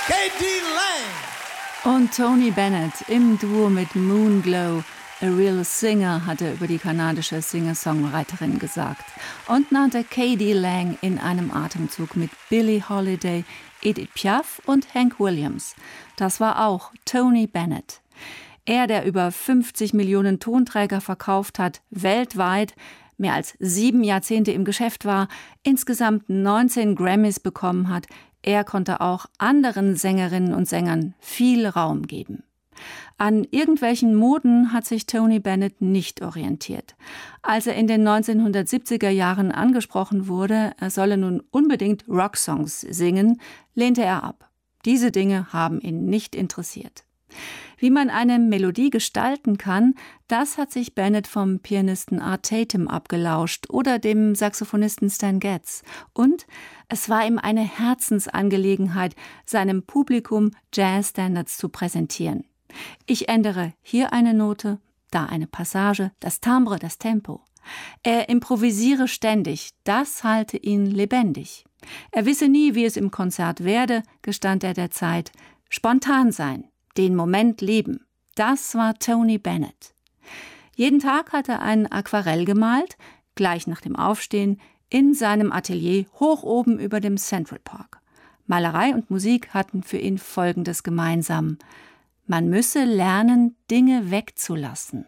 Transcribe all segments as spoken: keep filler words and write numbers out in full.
K D Lang. Und Tony Bennett im Duo mit Moonglow. A Real Singer, hatte über die kanadische Singer-Songwriterin gesagt und nannte K D Lang in einem Atemzug mit Billie Holiday, Edith Piaf und Hank Williams. Das war auch Tony Bennett. Er, der über fünfzig Millionen Tonträger verkauft hat, weltweit, mehr als sieben Jahrzehnte im Geschäft war, insgesamt neunzehn Grammys bekommen hat, er konnte auch anderen Sängerinnen und Sängern viel Raum geben. An irgendwelchen Moden hat sich Tony Bennett nicht orientiert. Als er in den neunzehnhundertsiebziger Jahren angesprochen wurde, er solle nun unbedingt Rocksongs singen, lehnte er ab. Diese Dinge haben ihn nicht interessiert. Wie man eine Melodie gestalten kann, das hat sich Bennett vom Pianisten Art Tatum abgelauscht oder dem Saxophonisten Stan Getz. Und es war ihm eine Herzensangelegenheit, seinem Publikum Jazzstandards zu präsentieren. Ich ändere hier eine Note, da eine Passage, das Timbre, das Tempo. Er improvisiere ständig, das halte ihn lebendig. Er wisse nie, wie es im Konzert werde, gestand er der Zeit. Spontan sein, den Moment leben, das war Tony Bennett. Jeden Tag hat er ein Aquarell gemalt, gleich nach dem Aufstehen, in seinem Atelier hoch oben über dem Central Park. Malerei und Musik hatten für ihn Folgendes gemeinsam: Man müsse lernen, Dinge wegzulassen.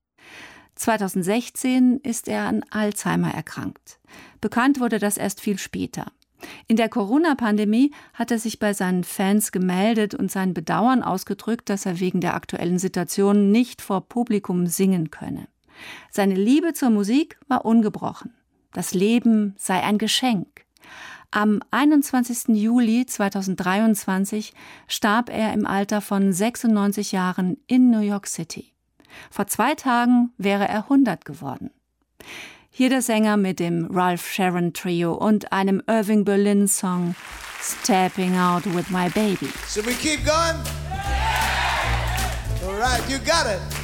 zweitausendsechzehn ist er an Alzheimer erkrankt. Bekannt wurde das erst viel später. In der Corona-Pandemie hat er sich bei seinen Fans gemeldet und sein Bedauern ausgedrückt, dass er wegen der aktuellen Situation nicht vor Publikum singen könne. Seine Liebe zur Musik war ungebrochen. Das Leben sei ein Geschenk. Am einundzwanzigsten Juli zweitausenddreiundzwanzig starb er im Alter von sechsundneunzig Jahren in New York City. Vor zwei Tagen wäre er hundert geworden. Hier der Sänger mit dem Ralph Sharon Trio und einem Irving Berlin Song Stepping Out with My Baby. Should we keep going? All right, you got it.